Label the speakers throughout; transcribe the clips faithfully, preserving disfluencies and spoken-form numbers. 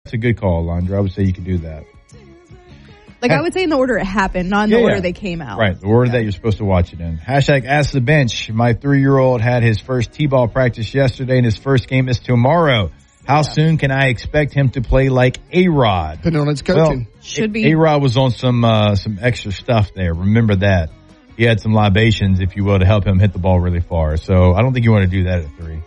Speaker 1: It's a good call, Alondra. I would say you could do that.
Speaker 2: Like, I would say in the order it happened, not in
Speaker 1: yeah,
Speaker 2: the order
Speaker 1: yeah.
Speaker 2: they came out.
Speaker 1: Right, the order
Speaker 2: yeah.
Speaker 1: that you're supposed to watch it in. Hashtag Ask the Bench. My three-year-old had his first T-ball practice yesterday, and his first game is tomorrow. How yeah. soon can I expect him to play like A-Rod?
Speaker 3: Depending on his coaching.
Speaker 2: Well, Should be.
Speaker 1: A-Rod was on some uh, some extra stuff there. Remember that. He had some libations, if you will, to help him hit the ball really far. So I don't think you want to do that at three.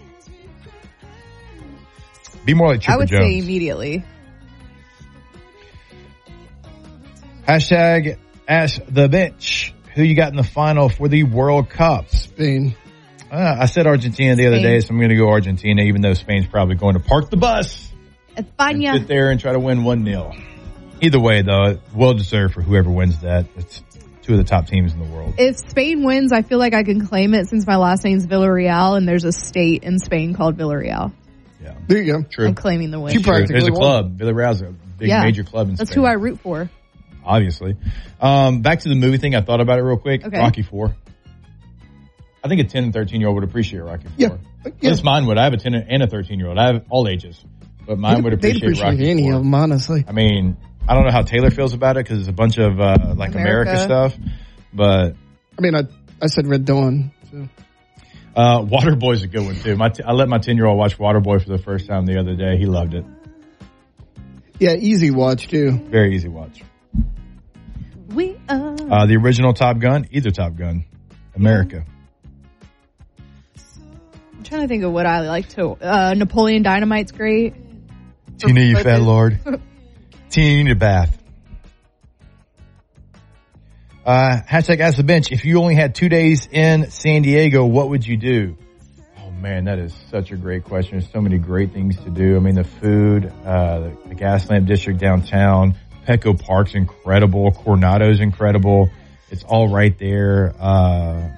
Speaker 1: Be more like Chipper
Speaker 2: I would
Speaker 1: Jones.
Speaker 2: say immediately.
Speaker 1: Hashtag Ask the Bench. Who you got in the final for the World Cup?
Speaker 3: Spain.
Speaker 1: Uh, I said Argentina the
Speaker 2: Spain.
Speaker 1: other day, so I'm going to go Argentina, even though Spain's probably going to park the bus.
Speaker 2: España.
Speaker 1: Sit there and try to win one nil. Either way, though, well deserved for whoever wins that. It's two of the top teams in the world.
Speaker 2: If Spain wins, I feel like I can claim it since my last name's Villarreal, and there's a state in Spain called Villarreal.
Speaker 1: Yeah,
Speaker 3: there you go.
Speaker 1: True.
Speaker 2: I'm claiming the win.
Speaker 3: You practically
Speaker 1: There's a
Speaker 3: won.
Speaker 1: club. Villarreal's a big
Speaker 2: yeah.
Speaker 1: major club in
Speaker 2: That's
Speaker 1: Spain.
Speaker 2: who I root for.
Speaker 1: Obviously. Um, back to the movie thing. I thought about it real quick.
Speaker 2: Okay.
Speaker 1: Rocky four. I think a ten and thirteen year old would appreciate Rocky four.
Speaker 3: Yeah.
Speaker 1: At
Speaker 3: yeah.
Speaker 1: least mine would. I have a ten and a thirteen year old. I have all ages, but mine
Speaker 3: They'd,
Speaker 1: would appreciate,
Speaker 3: they'd appreciate
Speaker 1: Rocky
Speaker 3: any
Speaker 1: four.
Speaker 3: of them, honestly.
Speaker 1: I mean, I don't know how Taylor feels about it because it's a bunch of uh, like America. America stuff, but
Speaker 3: I mean, I I said Red Dawn. So.
Speaker 1: Uh, Waterboy's a good one too. My t- I let my ten year old watch Waterboy for the first time the other day. He loved it.
Speaker 3: Yeah, easy watch too.
Speaker 1: Very easy watch.
Speaker 2: We are.
Speaker 1: Uh, the original Top Gun, either Top Gun, America.
Speaker 2: I'm trying to think of what I like to. Uh, Napoleon Dynamite's great.
Speaker 1: Tina, you fat lord. Tina, you need a bath. Uh, hashtag Ask the Bench. If you only had two days in San Diego, what would you do? Oh man, that is such a great question. There's so many great things to do. I mean, the food, uh, the, the Gaslamp District downtown, Petco Park's incredible. Coronado's incredible. It's all right there. Uh,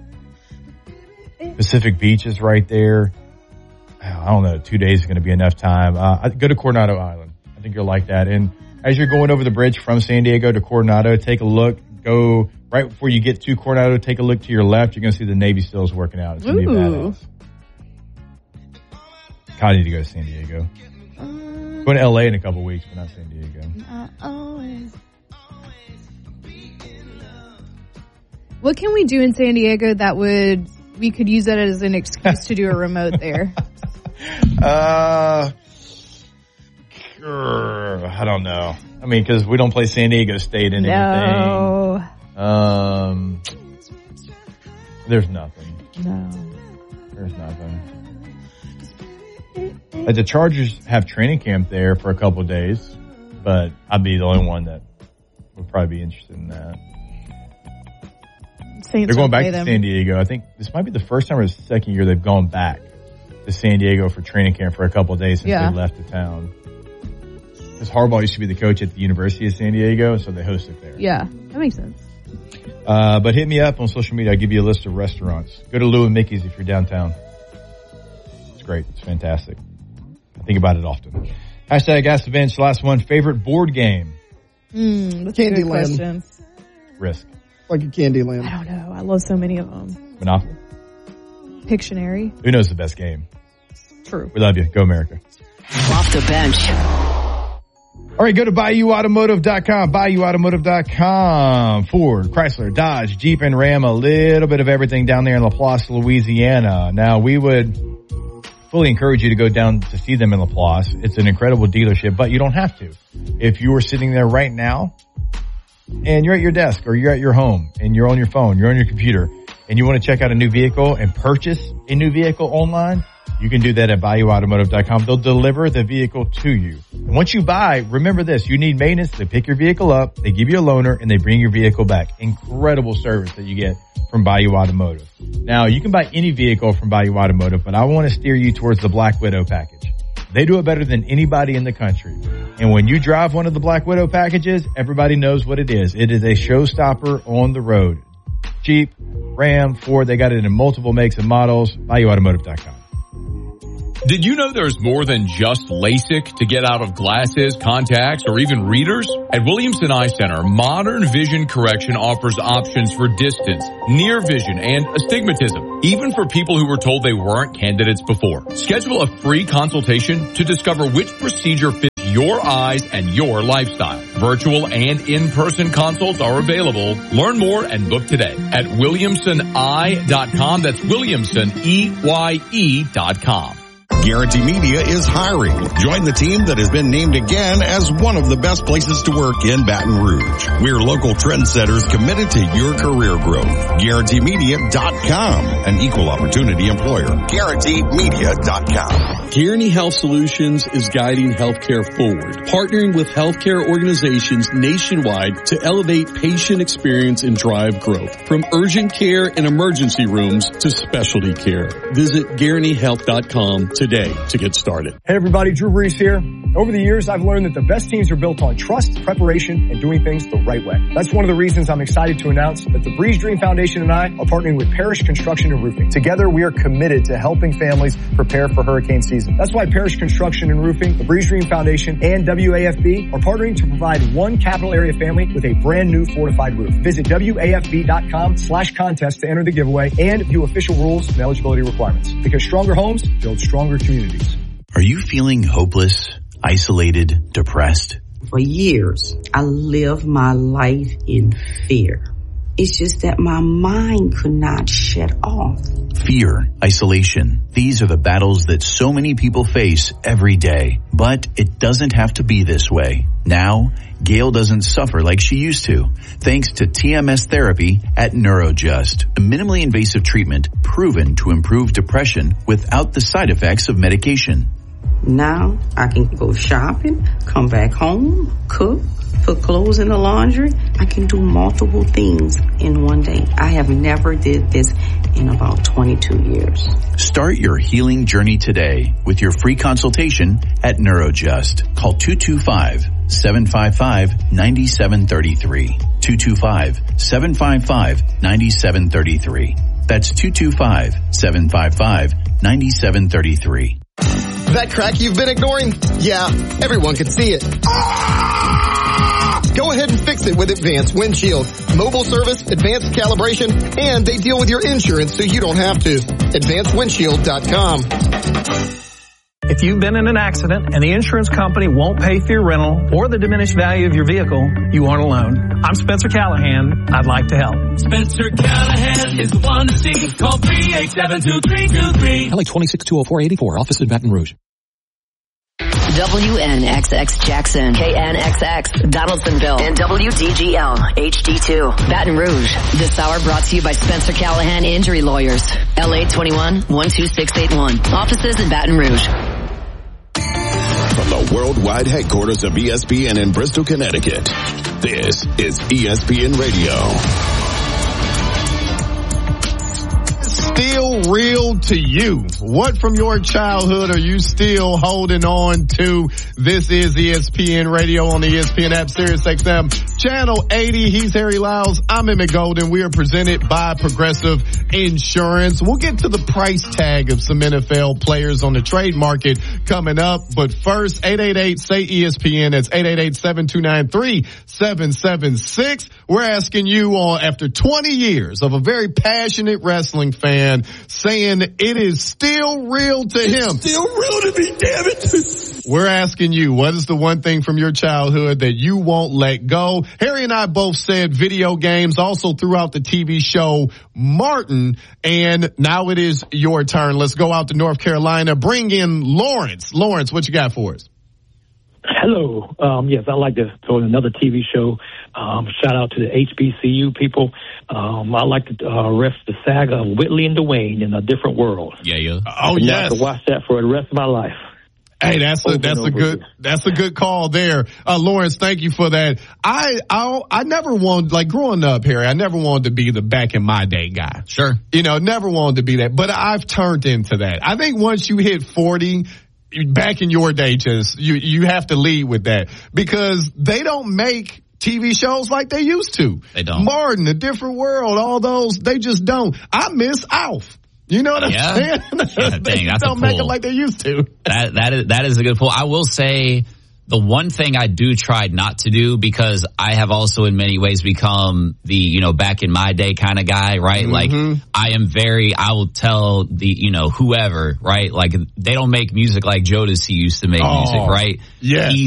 Speaker 1: Pacific Beach is right there. I don't know. Two days is going to be enough time. Uh, go to Coronado Island. I think you'll like that. And as you're going over the bridge from San Diego to Coronado, take a look. Go right before you get to Coronado. Take a look to your left. You're going to see the Navy SEALs working out. It's going to be badass. I need to go to San Diego. Um, going to L A in a couple weeks, but not San Diego.
Speaker 2: Always. What can we do in San Diego that would we could use that as an excuse to do a remote there?
Speaker 1: Uh, I don't know. I mean, because we don't play San Diego State in
Speaker 2: no.
Speaker 1: anything. Um, there's nothing.
Speaker 2: No.
Speaker 1: There's nothing. Like the Chargers have training camp there for a couple of days, but I'd be the only one that would probably be interested in that.
Speaker 2: Saints
Speaker 1: They're going back to
Speaker 2: them.
Speaker 1: San Diego. I think this might be the first time or the second year they've gone back to San Diego for training camp for a couple of days since
Speaker 2: yeah.
Speaker 1: they left the town. Because Harbaugh used to be the coach at the University of San Diego, so they host it there.
Speaker 2: Yeah, that makes sense.
Speaker 1: Uh, but hit me up on social media. I'll give you a list of restaurants. Go to Lou and Mickey's if you're downtown. It's great. It's fantastic. I think about it often. Hashtag Ask the Bench. Last one. Favorite board game?
Speaker 2: Mm, that's a good
Speaker 3: Candyland.
Speaker 2: question.
Speaker 1: Risk.
Speaker 3: Like a Candyland.
Speaker 2: I don't know. I love so many of them.
Speaker 1: Monopoly.
Speaker 2: Pictionary.
Speaker 1: Who knows the best game?
Speaker 2: True.
Speaker 1: We love you. Go America.
Speaker 4: Off the bench.
Speaker 1: All right, go to Bayou Automotive dot com, Bayou Automotive dot com. Ford, Chrysler, Dodge, Jeep, and Ram, a little bit of everything down there in Laplace, Louisiana. Now, we would fully encourage you to go down to see them in Laplace. It's an incredible dealership, but you don't have to. If you are sitting there right now and you're at your desk or you're at your home and you're on your phone, you're on your computer, and you want to check out a new vehicle and purchase a new vehicle online, you can do that at Bayou Automotive dot com. They'll deliver the vehicle to you. And once you buy, remember this, you need maintenance. They pick your vehicle up, they give you a loaner, and they bring your vehicle back. Incredible service that you get from Bayou Automotive. Now, you can buy any vehicle from Bayou Automotive, but I want to steer you towards the Black Widow package. They do it better than anybody in the country. And when you drive one of the Black Widow packages, everybody knows what it is. It is a showstopper on the road. Jeep, Ram, Ford, they got it in multiple makes and models. Bayou Automotive dot com.
Speaker 4: Did you know there's more than just LASIK to get out of glasses, contacts, or even readers? At Williamson Eye Center, modern vision correction offers options for distance, near vision, and astigmatism, even for people who were told they weren't candidates before. Schedule a free consultation to discover which procedure fits your eyes and your lifestyle. Virtual and in-person consults are available. Learn more and book today at williamson eye dot com. That's Williamson, E Y E dot com.
Speaker 5: Guarantee Media is hiring. Join the team that has been named again as one of the best places to work in Baton Rouge. We're local trendsetters committed to your career growth. Guarantee Media dot com, an equal opportunity employer. Guarantee Media dot com.
Speaker 6: Guarantee Health Solutions is guiding healthcare forward, partnering with healthcare organizations nationwide to elevate patient experience and drive growth. From urgent care and emergency rooms to specialty care. Visit Guarantee Health dot com today to get started.
Speaker 7: Hey everybody, Drew Brees here. Over the years, I've learned that the best teams are built on trust, preparation, and doing things the right way. That's one of the reasons I'm excited to announce that the Brees Dream Foundation and I are partnering with Parish Construction and Roofing. Together, we are committed to helping families prepare for hurricane season. That's why Parish Construction and Roofing, the Brees Dream Foundation, and W A F B are partnering to provide one capital area family with a brand new fortified roof. Visit W A F B dot com slash contest to enter the giveaway and view official rules and eligibility requirements. Because stronger homes build stronger communities.
Speaker 8: Are you feeling hopeless, isolated, depressed?
Speaker 9: For years, I lived my life in fear. It's just that my mind could not shut off.
Speaker 8: Fear, isolation. These are the battles that so many people face every day. But it doesn't have to be this way. Now, Gail doesn't suffer like she used to, thanks to T M S therapy at NeuroJust, a minimally invasive treatment proven to improve depression without the side effects of medication.
Speaker 9: Now I can go shopping, come back home, cook, put clothes in the laundry. I can do multiple things in one day. I have never did this in about twenty-two years.
Speaker 8: Start your healing journey today with your free consultation at NeuroJust. Call two two five, seven five five, nine seven three three. two two five, seven five five, nine seven three three. That's two two five, seven five five, nine seven three three.
Speaker 3: That crack you've been ignoring? Yeah, everyone can see it. Ah! Go ahead and fix it with Advanced Windshield. Mobile service, advanced calibration, and they deal with your insurance so you don't have to. advanced windshield dot com.
Speaker 10: If you've been in an accident and the insurance company won't pay for your rental or the diminished value of your vehicle, you aren't alone. I'm Spencer Callahan. I'd like to help.
Speaker 11: Spencer Callahan is the one to see. Call three eight seven, two three two three.
Speaker 12: L A twenty-six two oh four eighty-four. Office in Baton Rouge.
Speaker 13: W N X X Jackson, K N X X Donaldsonville, and W D G L H D two Baton Rouge. This hour brought to you by Spencer Callahan Injury Lawyers. L A twenty-one, one two six eight one. Offices in Baton Rouge.
Speaker 5: From the worldwide headquarters of E S P N in Bristol, Connecticut, this is E S P N Radio.
Speaker 1: Still real to you? What from your childhood are you still holding on to? This is E S P N Radio on the E S P N app, Sirius X M, Channel eighty. He's Harry Lyles. I'm Emmett Golden. We are presented by Progressive Insurance. We'll get to the price tag of some N F L players on the trade market coming up. But first, eight eight eight, say E S P N. That's eight eight eight, seven two nine, three seven seven six. We're asking you on, after twenty years of a very passionate wrestling fan saying it is still real to him.
Speaker 5: It's still real to me, damn it.
Speaker 1: We're asking you, what is the one thing from your childhood that you won't let go? Harry and I both said video games, also throughout the T V show Martin, and now it is your turn. Let's go out to North Carolina. Bring in Lawrence. Lawrence, what you got for us?
Speaker 14: Hello. Um, yes, I'd like to throw in another T V show. Um, shout out to the H B C U people. Um, I'd like to uh, ref the saga of Whitley and Dwayne in a different world.
Speaker 4: Yeah, yeah.
Speaker 1: Oh,
Speaker 14: and
Speaker 1: yes.
Speaker 14: I have to watch that for the rest of my life.
Speaker 1: Hey, that's a, that's a good, that's a good call there. Uh, Lawrence, thank you for that. I, I, I never wanted, like growing up, Harry, I never wanted to be the back in my day guy.
Speaker 4: Sure.
Speaker 1: You know, never wanted to be that, but I've turned into that. I think once you hit forty, back in your day, just, you, you have to lead with that because they don't make T V shows like they used to.
Speaker 4: They don't.
Speaker 1: Martin, A Different World, all those, they just don't. I miss Alf. You know what I'm
Speaker 15: yeah.
Speaker 1: saying?
Speaker 15: Yeah,
Speaker 1: they
Speaker 15: dang, that's
Speaker 1: don't
Speaker 15: a
Speaker 1: make
Speaker 15: pull.
Speaker 1: it like they used to.
Speaker 15: That that is that is a good pull. I will say the one thing I do try not to do, because I have also in many ways become the, you know, back in my day kind of guy, right? Mm-hmm. Like I am very, I will tell the, you know, whoever, right? Like they don't make music like Jodeci used to make
Speaker 1: oh,
Speaker 15: music, right?
Speaker 1: Yeah.